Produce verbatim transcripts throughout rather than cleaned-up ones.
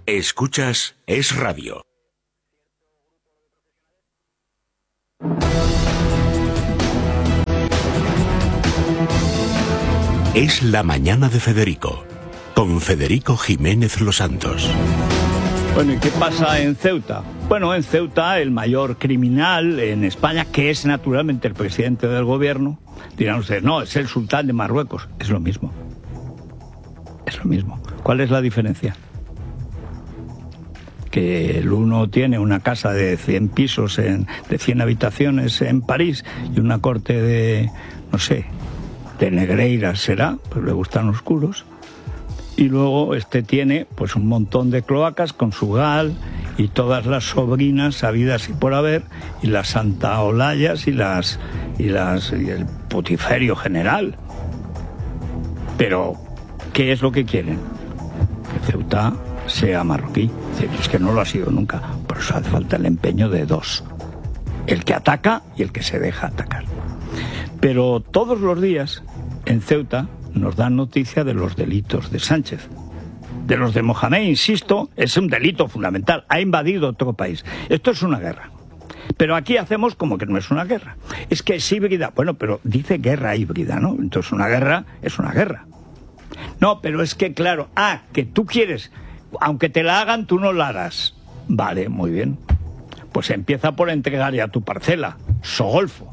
Escuchas Es Radio. Es la mañana de Federico, con Federico Jiménez Los Santos. Bueno, ¿y qué pasa en Ceuta? Bueno, en Ceuta el mayor criminal en España, que es naturalmente el presidente del gobierno, dirán ustedes, no, es el sultán de Marruecos. Es lo mismo. Es lo mismo. ¿Cuál es la diferencia? Que el uno tiene una casa de cien pisos, en, de cien habitaciones en París y una corte de, no sé, de Negreiras será, pues le gustan oscuros. Y luego este tiene pues un montón de cloacas con su gal y todas las sobrinas sabidas y por haber, y las santaolayas y las y las y el putiferio general. Pero ¿qué es lo que quieren? Que Ceuta sea marroquí. Es que no lo ha sido nunca. Por eso hace falta el empeño de dos: el que ataca y el que se deja atacar. Pero todos los días en Ceuta nos dan noticia de los delitos de Sánchez. De los de Mohamed, insisto, es un delito fundamental. Ha invadido otro país. Esto es una guerra. Pero aquí hacemos como que no es una guerra. Es que es híbrida. Bueno, pero dice guerra híbrida, ¿no? Entonces una guerra es una guerra. No, pero es que, claro, ah, que tú quieres, aunque te la hagan, tú no la harás. Vale, muy bien. Pues empieza por entregar ya tu parcela, Sogolfo.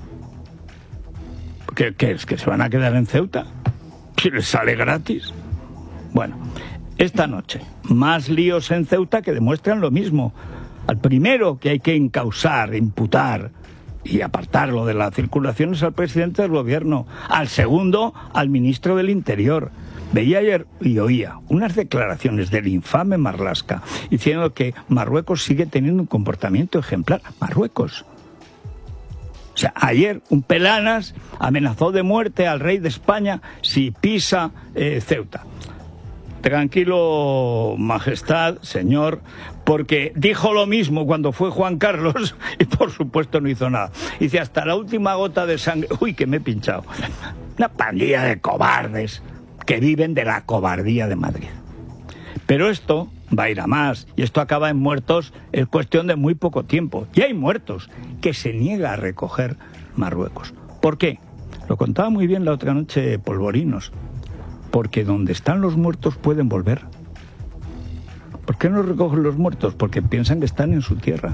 ¿Qué, qué es? ¿Que se van a quedar en Ceuta? ¿Si les sale gratis? Bueno, esta noche, más líos en Ceuta que demuestran lo mismo. Al primero que hay que encausar, imputar y apartarlo de la circulación es al presidente del gobierno. Al segundo, al ministro del Interior. Veía ayer y oía unas declaraciones del infame Marlaska diciendo que Marruecos sigue teniendo un comportamiento ejemplar. Marruecos. O sea, ayer un Pelanas amenazó de muerte al rey de España si pisa eh, Ceuta. Tranquilo, majestad, señor, porque dijo lo mismo cuando fue Juan Carlos y por supuesto no hizo nada. Dice, hasta la última gota de sangre... Uy, que me he pinchado. Una pandilla de cobardes que viven de la cobardía de Madrid. Pero esto va a ir a más, y esto acaba en muertos en cuestión de muy poco tiempo. Y hay muertos que se niega a recoger Marruecos. ¿Por qué? Lo contaba muy bien la otra noche Polvorinos. Porque donde están los muertos pueden volver. ¿Por qué no recogen los muertos? Porque piensan que están en su tierra.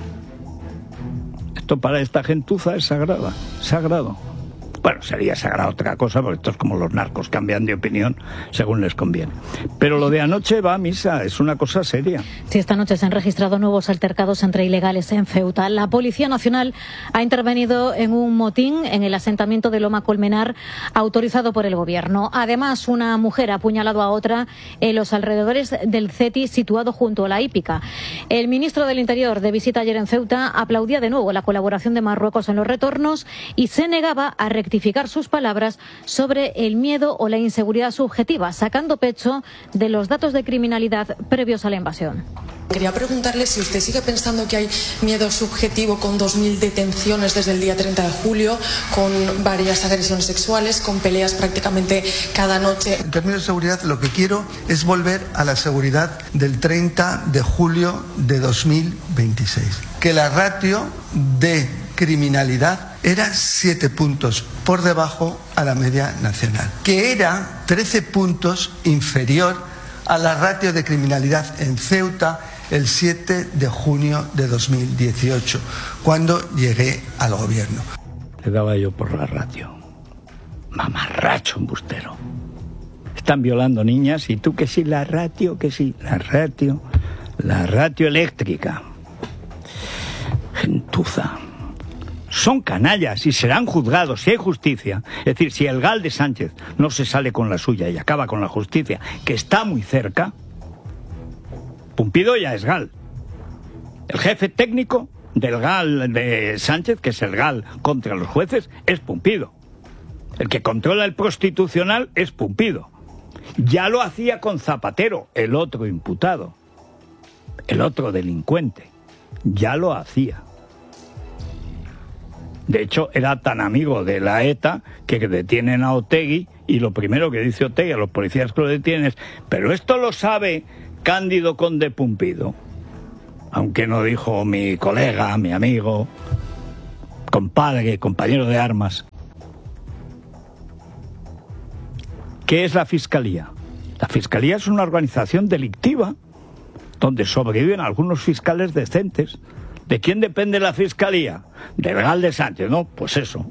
Esto para esta gentuza es sagrada, sagrado. Bueno, sería sagrada otra cosa, porque esto es como los narcos, cambian de opinión según les conviene. Pero lo de anoche va a misa, es una cosa seria. Sí, esta noche se han registrado nuevos altercados entre ilegales en Ceuta. La Policía Nacional ha intervenido en un motín en el asentamiento de Loma Colmenar, autorizado por el gobierno. Además, una mujer ha apuñalado a otra en los alrededores del CETI, situado junto a la hípica. El ministro del Interior, de visita ayer en Ceuta, aplaudía de nuevo la colaboración de Marruecos en los retornos y se negaba a rectificar sus palabras sobre el miedo o la inseguridad subjetiva, sacando pecho de los datos de criminalidad previos a la invasión. Quería preguntarle si usted sigue pensando que hay miedo subjetivo con dos mil detenciones desde el día treinta de julio, con varias agresiones sexuales, con peleas prácticamente cada noche. En términos de seguridad, lo que quiero es volver a la seguridad del treinta de julio de dos mil veintiséis. Que la ratio de criminalidad era siete puntos por debajo a la media nacional, que era trece puntos inferior a la ratio de criminalidad en Ceuta el siete de junio de dos mil dieciocho, cuando llegué al gobierno. Le daba yo por la ratio. Mamarracho embustero. Están violando niñas y tú que sí, la ratio, que sí, la ratio, la ratio eléctrica. Gentuza. Son canallas y serán juzgados si hay justicia. Es decir, si el gal de Sánchez no se sale con la suya y acaba con la justicia, que está muy cerca, Pumpido ya es gal. El jefe técnico del gal de Sánchez, que es el gal contra los jueces, es Pumpido. El que controla el prostitucional es Pumpido. Ya lo hacía con Zapatero, el otro imputado, el otro delincuente. Ya lo hacía. De hecho, era tan amigo de la ETA que detienen a Otegi y lo primero que dice Otegi a los policías que lo detienen es: pero esto lo sabe Cándido Conde Pumpido, aunque no dijo mi colega, mi amigo, compadre, compañero de armas. ¿Qué es la Fiscalía? La Fiscalía es una organización delictiva donde sobreviven algunos fiscales decentes. ¿De quién depende la Fiscalía? Del Gal de Sánchez, ¿no? Pues eso.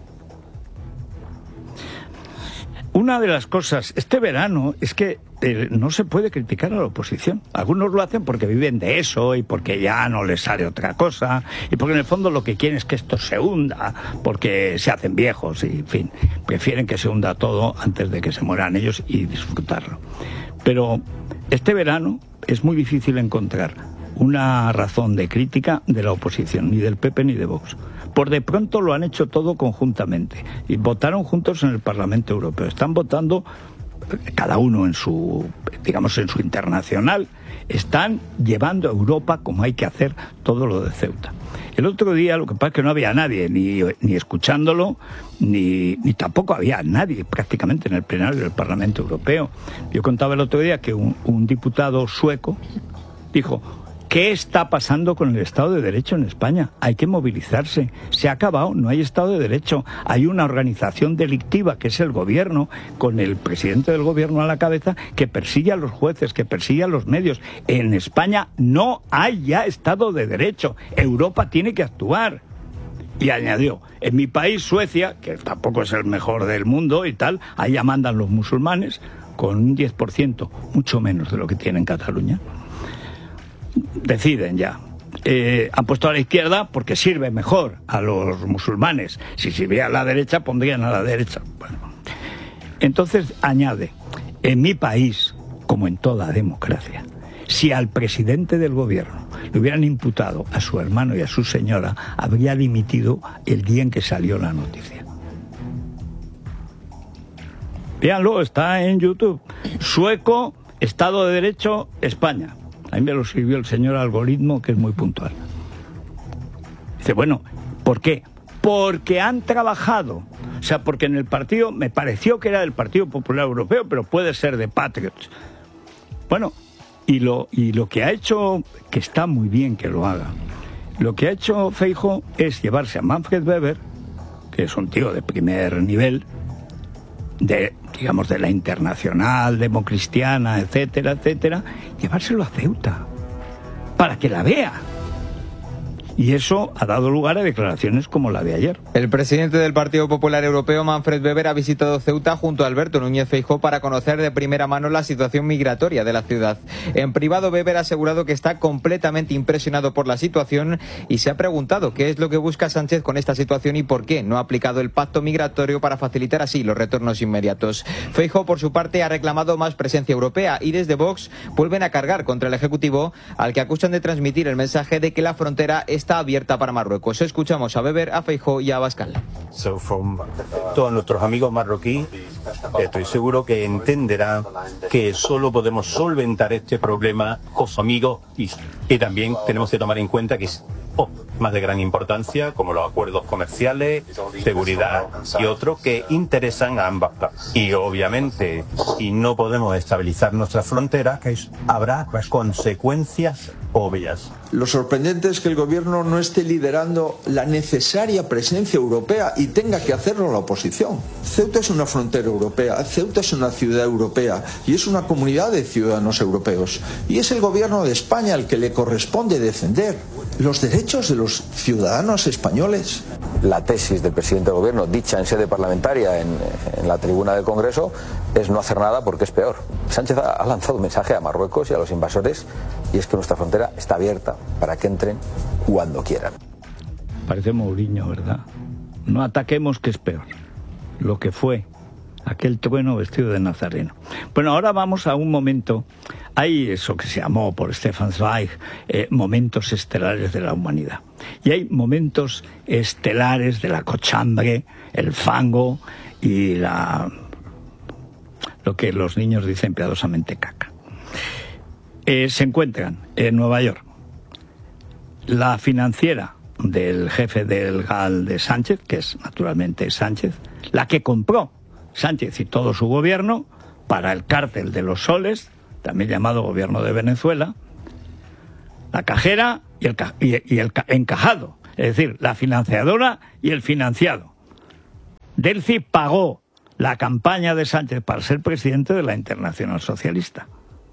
Una de las cosas, este verano, es que eh, no se puede criticar a la oposición. Algunos lo hacen porque viven de eso y porque ya no les sale otra cosa y porque en el fondo lo que quieren es que esto se hunda porque se hacen viejos y, en fin, prefieren que se hunda todo antes de que se mueran ellos y disfrutarlo. Pero este verano es muy difícil encontrar una razón de crítica de la oposición, ni del P P ni de Vox. Por de pronto lo han hecho todo conjuntamente y votaron juntos en el Parlamento Europeo. Están votando cada uno en su, digamos, en su internacional. Están llevando a Europa como hay que hacer todo lo de Ceuta. El otro día lo que pasa es que no había nadie ni, ni escuchándolo, ni, ni tampoco había nadie prácticamente en el plenario del Parlamento Europeo. Yo contaba el otro día que un, un diputado sueco dijo: ¿qué está pasando con el Estado de Derecho en España? Hay que movilizarse. Se ha acabado, no hay Estado de Derecho. Hay una organización delictiva que es el gobierno, con el presidente del gobierno a la cabeza, que persigue a los jueces, que persigue a los medios. En España no hay ya Estado de Derecho. Europa tiene que actuar. Y añadió, en mi país, Suecia, que tampoco es el mejor del mundo y tal, allá mandan los musulmanes con un diez por ciento, mucho menos de lo que tiene en Cataluña. Deciden ya. Eh, han puesto a la izquierda porque sirve mejor a los musulmanes. Si sirviera a la derecha, pondrían a la derecha. Bueno. Entonces añade, en mi país, como en toda democracia, si al presidente del gobierno le hubieran imputado a su hermano y a su señora, habría dimitido el día en que salió la noticia. Véanlo, está en YouTube. Sueco, Estado de Derecho, España. A mí me lo sirvió el señor algoritmo, que es muy puntual. Dice, bueno, ¿por qué? Porque han trabajado. O sea, porque en el partido, me pareció que era del Partido Popular Europeo, pero puede ser de Patriots. Bueno, y lo, y lo que ha hecho, que está muy bien que lo haga, lo que ha hecho Feijóo es llevarse a Manfred Weber, que es un tío de primer nivel, de, digamos, de la internacional, democristiana, etcétera, etcétera, llevárselo a Ceuta, para que la vea. Y eso ha dado lugar a declaraciones como la de ayer. El presidente del Partido Popular Europeo, Manfred Weber, ha visitado Ceuta junto a Alberto Núñez Feijóo para conocer de primera mano la situación migratoria de la ciudad. En privado, Weber ha asegurado que está completamente impresionado por la situación y se ha preguntado qué es lo que busca Sánchez con esta situación y por qué no ha aplicado el pacto migratorio para facilitar así los retornos inmediatos. Feijóo, por su parte, ha reclamado más presencia europea y desde Vox vuelven a cargar contra el Ejecutivo, al que acusan de transmitir el mensaje de que la frontera es está abierta para Marruecos. Escuchamos a Weber, a Feijóo y a Abascal. So from todos nuestros amigos marroquíes, estoy seguro que entenderán que solo podemos solventar este problema con sus amigos y, y también tenemos que tomar en cuenta que es oh, más de gran importancia, como los acuerdos comerciales, seguridad y otros que interesan a ambas partes. Y obviamente, si no podemos estabilizar nuestras fronteras, habrá consecuencias obvias. Lo sorprendente es que el gobierno no esté liderando la necesaria presencia europea y tenga que hacerlo la oposición. Ceuta es una frontera europea, Ceuta es una ciudad europea y es una comunidad de ciudadanos europeos. Y es el gobierno de España al que le corresponde defender los derechos de los ciudadanos españoles. La tesis del presidente del gobierno, dicha en sede parlamentaria en, en la tribuna del Congreso, es no hacer nada porque es peor. Sánchez ha, ha lanzado un mensaje a Marruecos y a los invasores, y es que nuestra frontera está abierta para que entren cuando quieran. Parece Mourinho, ¿verdad? No ataquemos, que es peor. Lo que fue aquel trueno vestido de nazareno. Bueno, ahora vamos a un momento. Hay eso que se llamó por Stefan Zweig eh, momentos estelares de la humanidad. Y hay momentos estelares de la cochambre, el fango y la lo que los niños dicen piadosamente caca. Eh, se encuentran en Nueva York la financiera del jefe del Gal de Sánchez, que es naturalmente Sánchez, la que compró Sánchez y todo su gobierno para el cártel de los soles, también llamado Gobierno de Venezuela, la cajera y el, ca y, y el ca encajado, es decir, la financiadora y el financiado. Delcy pagó la campaña de Sánchez para ser presidente de la Internacional Socialista.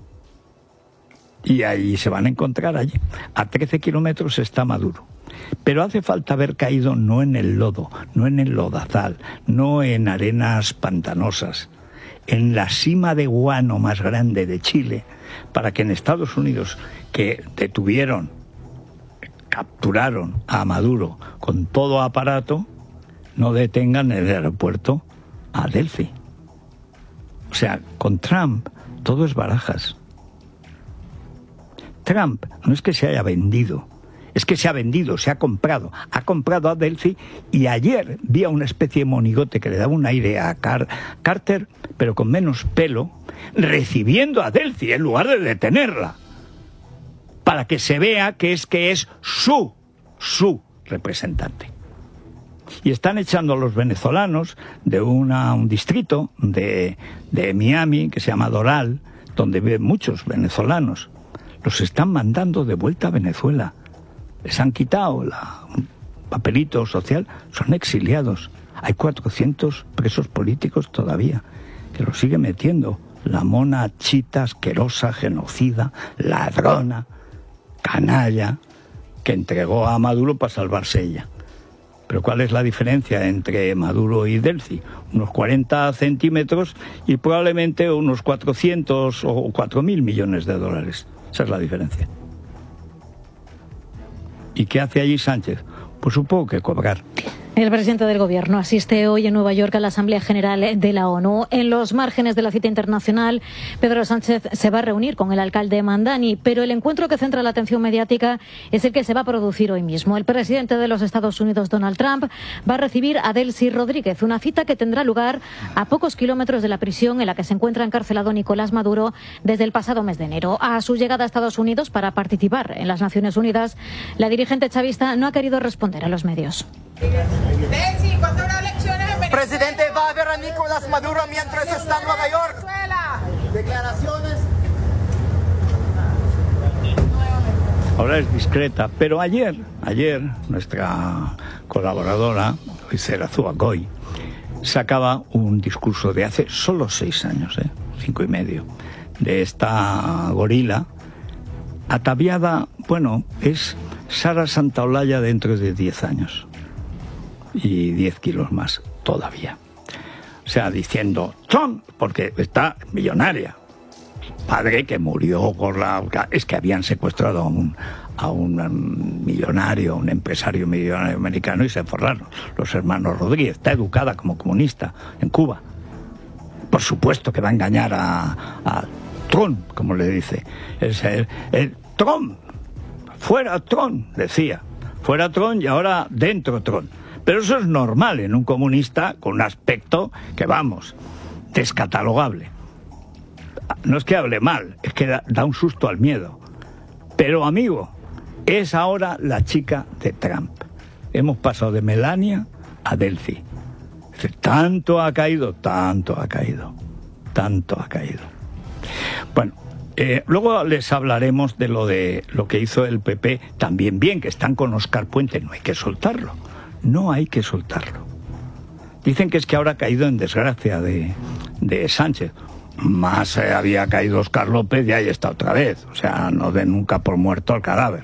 Y ahí se van a encontrar allí. A trece kilómetros está Maduro. Pero hace falta haber caído no en el lodo, no en el lodazal, no en arenas pantanosas, en la cima de guano más grande de Chile, para que en Estados Unidos, que detuvieron, capturaron a Maduro con todo aparato, no detengan en el aeropuerto a Delcy. O sea, con Trump todo es barajas. Trump no es que se haya vendido, es que se ha vendido, se ha comprado, ha comprado a Delcy, y ayer vi a una especie de monigote que le daba un aire a Car Carter, pero con menos pelo, recibiendo a Delcy en lugar de detenerla, para que se vea que es que es su, su representante. Y están echando a los venezolanos de una, un distrito de, de Miami que se llama Doral, donde viven muchos venezolanos. Los están mandando de vuelta a Venezuela. Les han quitado la, un papelito social, son exiliados. Hay cuatrocientos presos políticos todavía, que los sigue metiendo. La mona chita, asquerosa, genocida, ladrona, canalla, que entregó a Maduro para salvarse ella. Pero ¿cuál es la diferencia entre Maduro y Delcy? Unos cuarenta centímetros y probablemente unos cuatrocientos o cuatro mil millones de dólares. Esa es la diferencia. ¿Y qué hace allí Sánchez? Pues supongo que cobrar. El presidente del Gobierno asiste hoy en Nueva York a la Asamblea General de la ONU. En los márgenes de la cita internacional, Pedro Sánchez se va a reunir con el alcalde Mandani, pero el encuentro que centra la atención mediática es el que se va a producir hoy mismo. El presidente de los Estados Unidos, Donald Trump, va a recibir a Delcy Rodríguez, una cita que tendrá lugar a pocos kilómetros de la prisión en la que se encuentra encarcelado Nicolás Maduro desde el pasado mes de enero. A su llegada a Estados Unidos para participar en las Naciones Unidas, la dirigente chavista no ha querido responder a los medios. Delcy, ¿cuándo habrá elecciones en Venezuela? Presidente va a ver a Nicolás Maduro mientras está en Nueva York. Declaraciones. Ahora es discreta, pero ayer, ayer nuestra colaboradora, Luis Zuacoy, sacaba un discurso de hace solo seis años, ¿eh? cinco y medio, de esta gorila ataviada, bueno, es Sara Santaolalla dentro de diez años. Y diez kilos más todavía. O sea, diciendo Trump, porque está millonaria. Padre que murió por la... Es que habían secuestrado a un, a un millonario, un empresario millonario americano, y se forraron. Los hermanos Rodríguez. Está educada como comunista en Cuba. Por supuesto que va a engañar a, a Trump, como le dice. Es el, el Trump. Fuera Trump, decía. Fuera Trump y ahora dentro Trump. Pero eso es normal en un comunista con un aspecto que, vamos, descatalogable. No es que hable mal, es que da, da un susto al miedo. Pero, amigo, es ahora la chica de Trump. Hemos pasado de Melania a Delcy. Tanto ha caído, tanto ha caído, tanto ha caído. Bueno, eh, luego les hablaremos de lo de lo que hizo el P P también bien, que están con Óscar Puente. No hay que soltarlo. No hay que soltarlo. Dicen que es que ahora ha caído en desgracia de, de Sánchez. Más eh, había caído Óscar López y ahí está otra vez. O sea, no den nunca por muerto al cadáver.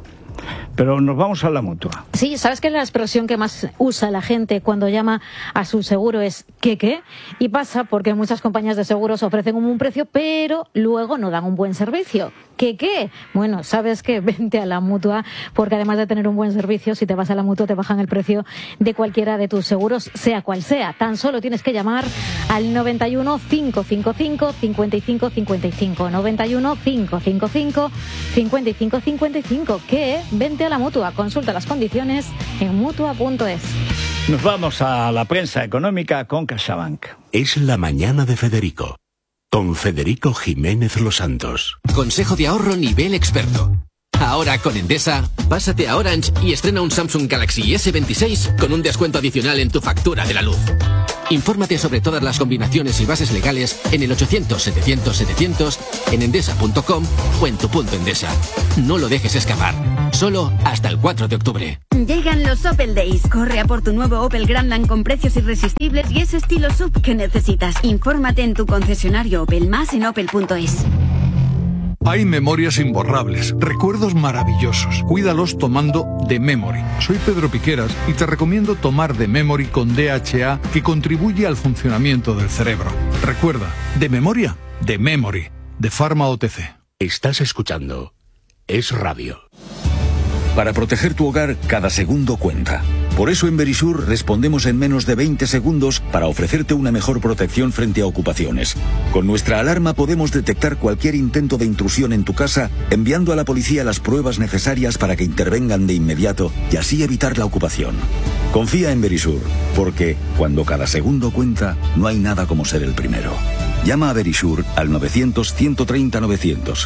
Pero nos vamos a la Mutua. Sí, ¿sabes que la expresión que más usa la gente cuando llama a su seguro es ¿qué qué? Y pasa porque muchas compañías de seguros ofrecen un buen precio, pero luego no dan un buen servicio. ¿Qué qué? Bueno, sabes que vente a la Mutua, porque además de tener un buen servicio, si te vas a la Mutua te bajan el precio de cualquiera de tus seguros, sea cual sea. Tan solo tienes que llamar al noventa y uno, cinco cinco cinco, cincuenta y cinco cincuenta y cinco. noventa y uno, cinco cinco cinco, cincuenta y cinco cincuenta y cinco. ¿Qué? Vente a la Mutua. Consulta las condiciones en mutua punto es. Nos vamos a la prensa económica con CaixaBank. Es la mañana de Federico, con Federico Jiménez Los Santos. Consejo de ahorro nivel experto. Ahora con Endesa, pásate a Orange y estrena un Samsung Galaxy ese veintiséis con un descuento adicional en tu factura de la luz. Infórmate sobre todas las combinaciones y bases legales en el ochocientos setecientos setecientos, en endesa punto com o en tu punto Endesa. No lo dejes escapar. Solo hasta el cuatro de octubre. Llegan los Opel Days. Corre a por tu nuevo Opel Grandland con precios irresistibles y ese estilo S U V que necesitas. Infórmate en tu concesionario Opel, más en opel punto es. Hay memorias imborrables, recuerdos maravillosos. Cuídalos tomando The Memory. Soy Pedro Piqueras y te recomiendo tomar The Memory con D H A, que contribuye al funcionamiento del cerebro. Recuerda, de memoria, The Memory, de Pharma O T C. Estás escuchando Es Radio. Para proteger tu hogar, cada segundo cuenta. Por eso en Verisur respondemos en menos de veinte segundos para ofrecerte una mejor protección frente a ocupaciones. Con nuestra alarma podemos detectar cualquier intento de intrusión en tu casa, enviando a la policía las pruebas necesarias para que intervengan de inmediato y así evitar la ocupación. Confía en Verisur, porque cuando cada segundo cuenta, no hay nada como ser el primero. Llama a Verisur al novecientos, ciento treinta, novecientos.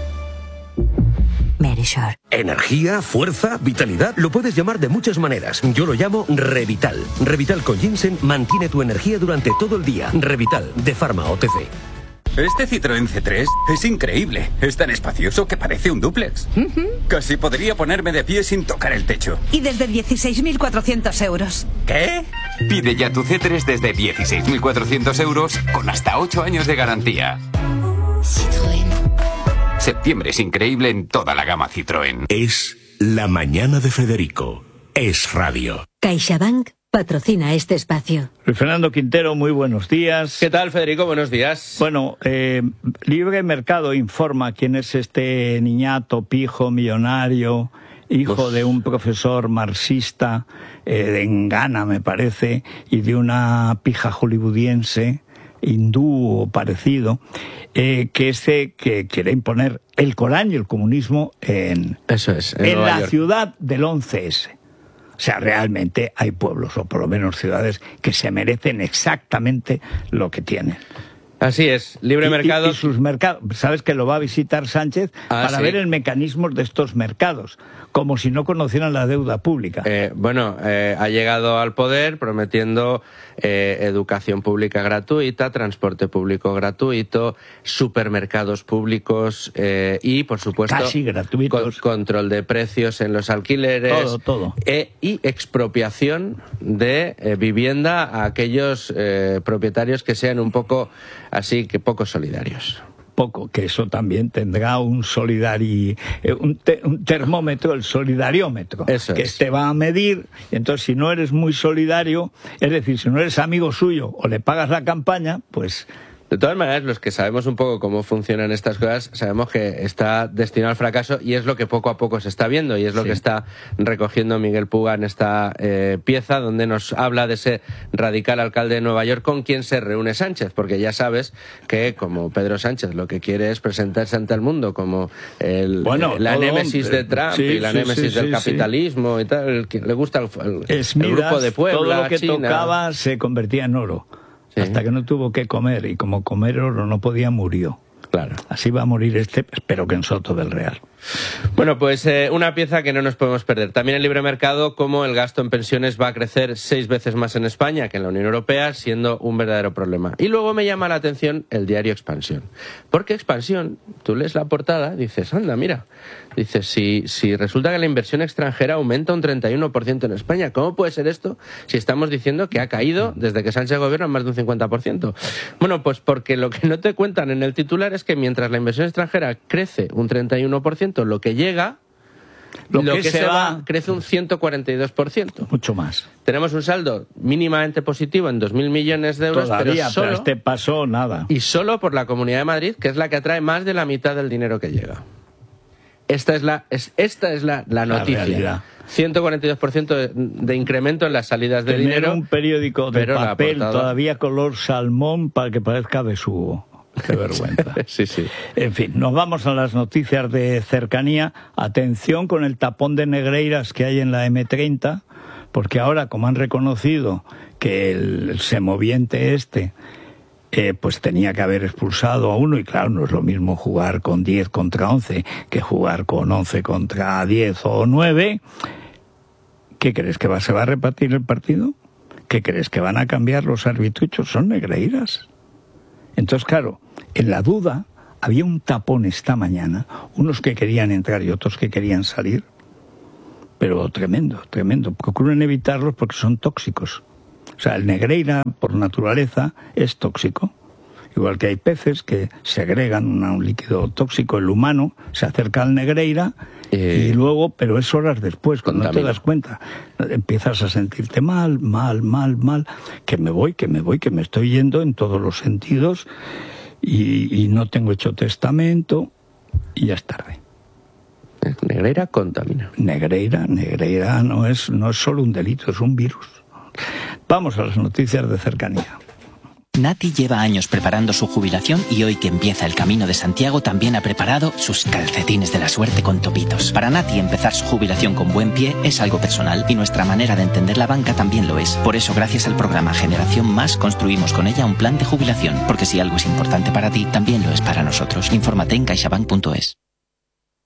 Verisur. Energía, fuerza, vitalidad, lo puedes llamar de muchas maneras. Yo lo llamo Revital. Revital con ginseng mantiene tu energía durante todo el día. Revital, de Pharma O T C. Este Citroën C tres es increíble. Es tan espacioso que parece un dúplex. Uh-huh. Casi podría ponerme de pie sin tocar el techo. Y desde dieciséis mil cuatrocientos euros. ¿Qué? Pide ya tu C tres desde dieciséis mil cuatrocientos euros con hasta ocho años de garantía. Citroën. Septiembre es increíble en toda la gama Citroën. Es La Mañana de Federico. Es Radio. CaixaBank patrocina este espacio. Luis Fernando Quintero, muy buenos días. ¿Qué tal, Federico? Buenos días. Bueno, eh, Libre Mercado informa quién es este niñato, pijo, millonario, hijo Uf. de un profesor marxista eh, en Ghana, me parece, y de una pija hollywoodiense, hindú o parecido, eh, que este que quiere imponer el Corán y el comunismo en, Eso es, en, en la York. ciudad del once ese. O sea, realmente hay pueblos, o por lo menos ciudades, que se merecen exactamente lo que tienen. Así es, libre y, mercado. Y, y sus mercados. Sabes que lo va a visitar Sánchez ah, para sí. ver el mecanismo de estos mercados, como si no conocieran la deuda pública. Eh, bueno, eh, ha llegado al poder prometiendo eh, educación pública gratuita, transporte público gratuito, supermercados públicos eh, y, por supuesto, casi gratuitos, con, control de precios en los alquileres, todo, todo. Eh, y expropiación de eh, vivienda a aquellos eh, propietarios que sean un poco así que poco solidarios. Poco, que eso también tendrá un solidari, un, te, un termómetro, el solidariómetro, eso que es. te va a medir. Y entonces, si no eres muy solidario, es decir, si no eres amigo suyo o le pagas la campaña, pues... De todas maneras, los que sabemos un poco cómo funcionan estas cosas, sabemos que está destinado al fracaso y es lo que poco a poco se está viendo y es lo sí. que está recogiendo Miguel Puga en esta eh, pieza donde nos habla de ese radical alcalde de Nueva York con quien se reúne Sánchez, porque ya sabes que como Pedro Sánchez lo que quiere es presentarse ante el mundo como el, bueno, eh, la némesis hombre. de Trump sí, y la sí, némesis sí, del sí, capitalismo sí. y tal, el que le gusta el, el, es, el miras, grupo de Puebla, todo lo que China. tocaba se convertía en oro. Sí. Hasta que no tuvo que comer, y como comer oro no podía, murió. Claro. Así va a morir este, espero que en Soto del Real. Bueno, pues eh, una pieza que no nos podemos perder. También el libre mercado, como el gasto en pensiones va a crecer seis veces más en España que en la Unión Europea, siendo un verdadero problema. Y luego me llama la atención el diario Expansión. Porque Expansión, tú lees la portada, dices, anda, mira, dices, si, si resulta que la inversión extranjera aumenta un treinta y uno por ciento en España, ¿cómo puede ser esto si estamos diciendo que ha caído desde que Sánchez gobierna más de un cincuenta por ciento? Bueno, pues porque lo que no te cuentan en el titular es que mientras la inversión extranjera crece un treinta y uno por ciento, lo que llega, lo, lo que, que se va, va crece un ciento cuarenta y dos por ciento. Mucho más. Tenemos un saldo mínimamente positivo en dos mil millones de euros, Todavía, pero solo... pero este pasó nada. Y solo por la Comunidad de Madrid, que es la que atrae más de la mitad del dinero que llega. Esta es la, es, esta es la, la noticia. La ciento cuarenta y dos por ciento de, de incremento en las salidas de Tener dinero. Un periódico de papel todavía color salmón para que parezca besugo. Qué vergüenza. Sí, sí. En fin, nos vamos a las noticias de cercanía. Atención con el tapón de negreiras que hay en la eme treinta, porque ahora, como han reconocido que el, el semoviente este eh, pues tenía que haber expulsado a uno, y claro, no es lo mismo jugar con diez contra once que jugar con once contra diez o nueve. ¿Qué crees? ¿Que va, se va a repartir el partido? ¿qué crees? ¿Que van a cambiar los arbitruchos? Son negreiras. Entonces, claro, en la duda había un tapón esta mañana, unos que querían entrar y otros que querían salir, pero tremendo, tremendo. Procuren evitarlos porque son tóxicos. O sea, el negreira, por naturaleza, es tóxico. Igual que hay peces que segregan una, un líquido tóxico, el humano se acerca al negreira eh, y luego, pero es horas después, cuando no te das cuenta, empiezas a sentirte mal, mal, mal, mal, que me voy, que me voy, que me estoy yendo en todos los sentidos y, y no tengo hecho testamento y ya es tarde. Negreira contamina. Negreira, negreira no es, no es solo un delito, es un virus. Vamos a las noticias de cercanía. Nati lleva años preparando su jubilación y hoy que empieza el Camino de Santiago también ha preparado sus calcetines de la suerte con topitos. Para Nati empezar su jubilación con buen pie es algo personal y nuestra manera de entender la banca también lo es. Por eso gracias al programa Generación Más construimos con ella un plan de jubilación, porque si algo es importante para ti, también lo es para nosotros. Infórmate en caixabank punto es.